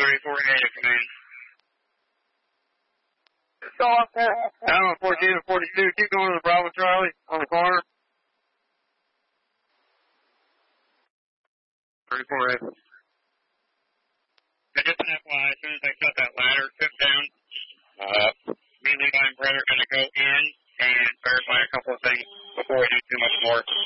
34A, command. Go up there. Allen 14 and 42, keep going to the Bravo Charlie on the corner. 34A. And just an FYI, as soon as I shut that ladder tip down, me and Levi and Brett are going to go in and verify a couple of things before we do too much more.